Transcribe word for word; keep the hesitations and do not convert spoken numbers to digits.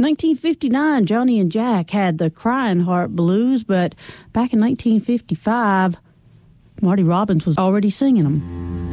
nineteen fifty-nine, Johnny and Jack had the Crying Heart Blues, but back in nineteen fifty-five, Marty Robbins was already singing them.